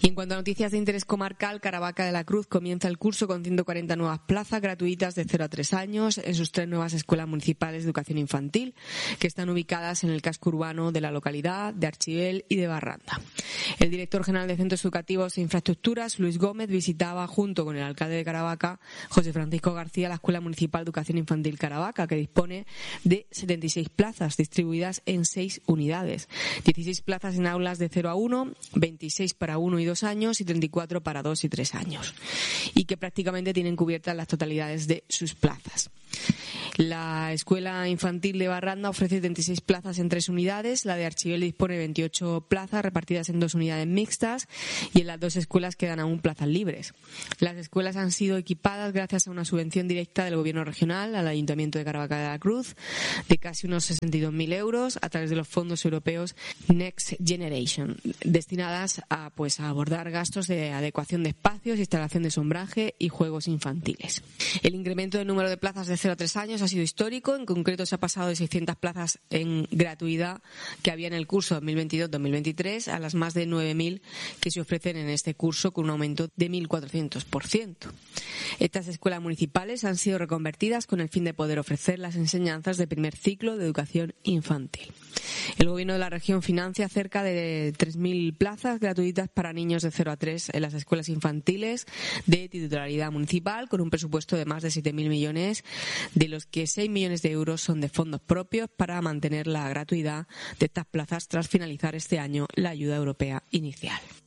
Y en cuanto a noticias de interés comarcal, Caravaca de la Cruz comienza el curso con 140 nuevas plazas gratuitas de 0 a 3 años en sus 3 nuevas escuelas municipales de educación infantil, que están ubicadas en el casco urbano de la localidad de Archibel y de Barranda. El director general de Centros Educativos e Infraestructuras, Luis Gómez, visitaba junto con el alcalde de Caravaca, José Francisco García, la Escuela Municipal de Educación Infantil Caravaca, que dispone de 76 plazas distribuidas en 6 unidades. 16 plazas en aulas de 0 a 1, 26 para 1 y 2 años y 34 para 2 y 3 años. Y que prácticamente tienen cubiertas las totalidades de sus plazas. La Escuela Infantil de Barranda ofrece 76 plazas en 3 unidades, la de Archibel dispone de 28 plazas repartidas en 2 unidades mixtas y en las 2 escuelas quedan aún plazas libres. Las escuelas han sido equipadas gracias a una subvención directa del Gobierno regional al Ayuntamiento de Caravaca de la Cruz de casi unos 62.000 euros a través de los fondos europeos Next Generation, destinadas a abordar gastos de adecuación de espacios, instalación de sombraje y juegos infantiles. El incremento del número de plazas de 0 a 3 años ha sido histórico. En concreto, se ha pasado de 600 plazas en gratuidad que había en el curso 2022-2023 a las más de 9.000 que se ofrecen en este curso, con un aumento de 1.400%. Estas escuelas municipales han sido reconvertidas con el fin de poder ofrecer las enseñanzas de primer ciclo de educación infantil. El Gobierno de la región financia cerca de 3.000 plazas gratuitas para niños de 0 a 3 en las escuelas infantiles de titularidad municipal, con un presupuesto de más de 7.000 millones, de los que 6 millones de euros son de fondos propios para mantener la gratuidad de estas plazas tras finalizar este año la ayuda europea inicial.